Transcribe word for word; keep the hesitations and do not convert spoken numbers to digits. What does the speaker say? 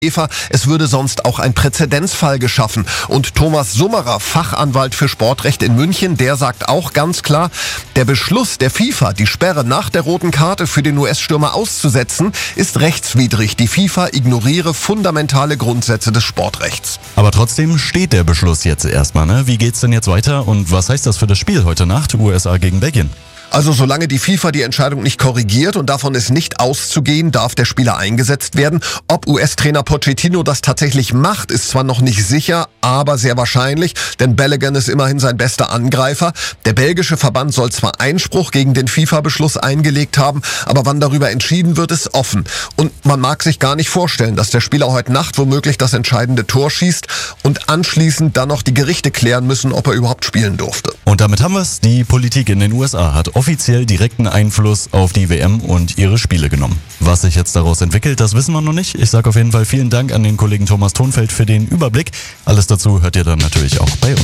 Es würde sonst auch ein Präzedenzfall geschaffen. Und Thomas Summerer, Fachanwalt für Sportrecht in München, der sagt auch ganz klar, der Beschluss der FIFA, die Sperre nach der roten Karte für den U S-Stürmer auszusetzen, ist rechtswidrig. Die FIFA ignoriere fundamentale Grundsätze des Sportrechts. Aber trotzdem steht der Beschluss jetzt erstmal, ne? Wie geht's denn jetzt weiter und was heißt das für das Spiel heute Nacht, U S A gegen Belgien? Also solange die FIFA die Entscheidung nicht korrigiert und davon ist nicht auszugehen, darf der Spieler eingesetzt werden. Ob U S-Trainer Pochettino das tatsächlich macht, ist zwar noch nicht sicher, aber sehr wahrscheinlich, denn Balogun ist immerhin sein bester Angreifer. Der belgische Verband soll zwar Einspruch gegen den FIFA-Beschluss eingelegt haben, aber wann darüber entschieden wird, ist offen. Und man mag sich gar nicht vorstellen, dass der Spieler heute Nacht womöglich das entscheidende Tor schießt und anschließend dann noch die Gerichte klären müssen, ob er überhaupt spielen durfte. Und damit haben wir es. Die Politik in den U S A hat offiziell direkten Einfluss auf die W M und ihre Spiele genommen. Was sich jetzt daraus entwickelt, das wissen wir noch nicht. Ich sage auf jeden Fall vielen Dank an den Kollegen Thomas Thonfeld für den Überblick. Alles dazu hört ihr dann natürlich auch bei uns.